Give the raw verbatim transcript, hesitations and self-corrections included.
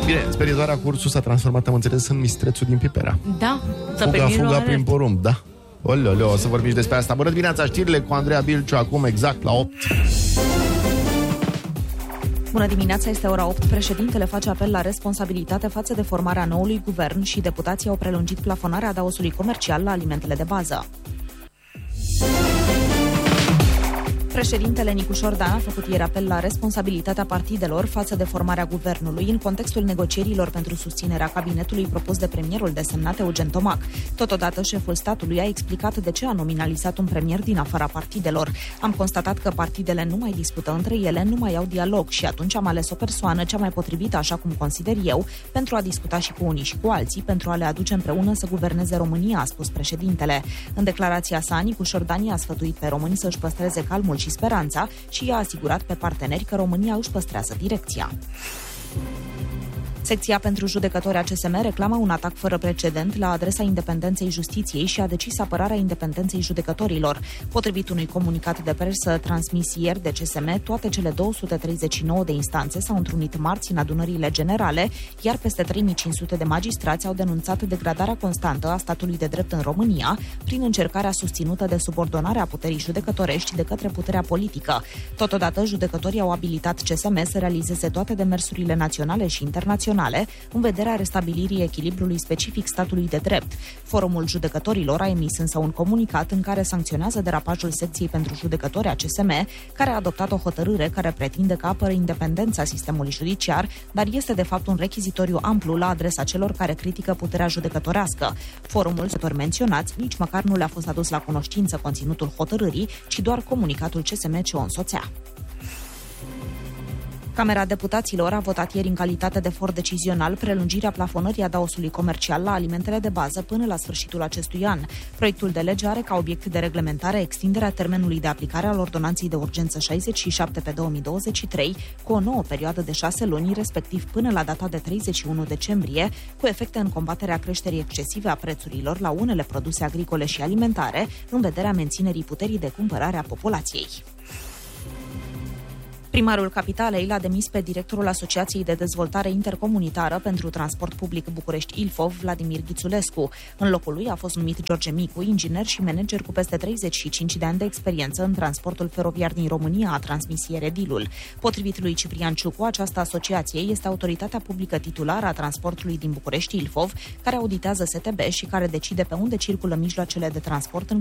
Bine, sperietoarea cu ursul s-a transformat, am înțeles, în mistrețul din Pipera. Da, Fuga, fuga prin porumb, da. Ololeo, o să vorbim despre asta. Bună dimineața, știrile cu Andreea Bilciu, acum exact la opt. Bună dimineața, este ora opt. Președintele face apel la responsabilitate față de formarea noului guvern și deputații au prelungit plafonarea adaosului comercial la alimentele de bază. Președintele Nicu Șordan a făcut ieri apel la responsabilitatea partidelor față de formarea guvernului în contextul negocierilor pentru susținerea cabinetului propus de premierul desemnat Eugen Tomac. Totodată, șeful statului a explicat de ce a nominalizat un premier din afara partidelor. Am constatat că partidele nu mai discută între ele, nu mai au dialog și atunci am ales o persoană cea mai potrivită, așa cum consider eu, pentru a discuta și cu unii și cu alții, pentru a le aduce împreună să guverneze România, a spus președintele. În declarația sa, Nicu Șordan a sfătuit pe români să-și păstreze calmul și speranța și i-a asigurat pe parteneri că România își păstrează direcția. Secția pentru judecători A C S M reclamă un atac fără precedent la adresa independenței justiției și a decis apărarea independenței judecătorilor. Potrivit unui comunicat de presă transmis ieri de C S M, toate cele două sute treizeci și nouă de instanțe s-au întrunit marți în adunările generale, iar peste trei mii cinci sute de magistrați au denunțat degradarea constantă a statului de drept în România prin încercarea susținută de subordonarea puterii judecătorești de către puterea politică. Totodată, judecătorii au abilitat C S M să realizeze toate demersurile naționale și internaționale în vederea restabilirii echilibrului specific statului de drept. Forumul judecătorilor a emis însă un comunicat în care sancționează derapajul secției pentru judecători a C S M, care a adoptat o hotărâre care pretinde că apără independența sistemului judiciar, dar este de fapt un rechizitoriu amplu la adresa celor care critică puterea judecătorească. Forumul sector menționați nici măcar nu le-a fost adus la cunoștință conținutul hotărârii, ci doar comunicatul C S M ce o însoțea. Camera Deputaților a votat ieri în calitate de for decizional prelungirea plafonării adaosului comercial la alimentele de bază până la sfârșitul acestui an. Proiectul de lege are ca obiect de reglementare extinderea termenului de aplicare al ordonanței de urgență șaizeci și șapte pe două mii douăzeci și trei cu o nouă perioadă de șase luni, respectiv până la data de treizeci și unu decembrie, cu efecte în combaterea creșterii excesive a prețurilor la unele produse agricole și alimentare, în vederea menținerii puterii de cumpărare a populației. Primarul Capitalei l-a demis pe directorul Asociației de Dezvoltare Intercomunitară pentru Transport Public București Ilfov, Vladimir Ghițulescu. În locul lui a fost numit George Micu, inginer și manager cu peste treizeci și cinci de ani de experiență în transportul feroviar din România, a transmis ieri edilul. Potrivit lui Ciprian Ciucu, această asociație este autoritatea publică titulară a transportului din București Ilfov, care auditează S T B și care decide pe unde circulă mijloacele de transport în